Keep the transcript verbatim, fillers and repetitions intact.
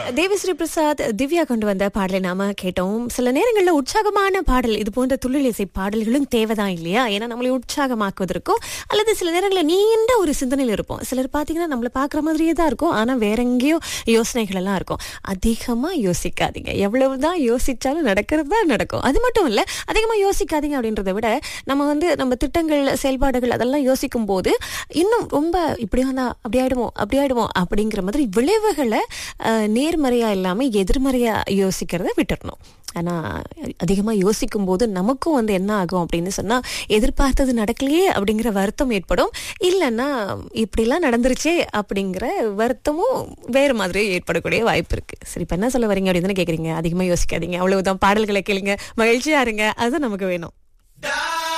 தேவிஸ்ரீ பிரசாத், திவ்யா கொண்டு வந்த பாடலை நாம கேட்டோம். சில நேரங்களில் உற்சாகமான பாடல், இது போன்ற துள்ளிசை பாடல்களும் தேவைதான் இல்லையா? ஏன்னா நம்மளை உற்சாகமாக்குவதற்கும், அல்லது சில நேரங்களில் நீண்ட ஒரு சிந்தனையில் இருப்போம். சிலர் பார்த்தீங்கன்னா நம்மளை பார்க்குற மாதிரியே தான் இருக்கும், ஆனால் வேற எங்கேயோ யோசனைகள் எல்லாம் இருக்கும். அதிகமாக யோசிக்காதீங்க. எவ்வளவுதான் யோசிச்சாலும் நடக்கிறது தான் நடக்கும். அது மட்டும் இல்லை, அதிகமாக யோசிக்காதீங்க அப்படின்றத விட நம்ம வந்து நம்ம திட்டங்கள், செயல்பாடுகள் அதெல்லாம் யோசிக்கும் போது இன்னும் ரொம்ப இப்படி வந்தா அப்படி ஆயிடுவோம் அப்படி ஆயிடுவோம் அப்படிங்கிற மாதிரி விளைவுகளை நேர்மறையா இல்லாம எதிர்மறையா யோசிக்கிறத விட்டுறணும். ஆனா அதிகமா யோசிக்கும் போது நமக்கும் வந்து என்ன ஆகும் அப்படின்னு சொன்னா, எதிர்பார்த்தது நடக்கலையே அப்படிங்கிற வருத்தம் ஏற்படும். இல்லைன்னா இப்படிலாம் நடந்துருச்சே அப்படிங்கிற வருத்தமும் வேறு மாதிரி ஏற்படக்கூடிய வாய்ப்பு இருக்கு. சரி, இப்ப என்ன சொல்ல வரீங்க அப்படின்னு கேக்குறீங்க? அதிகமா யோசிக்காதீங்க, அவ்வளவுதான். பாடல்களை கேளுங்க, மகிழ்ச்சியா இருங்க, அதுதான் நமக்கு வேணும்.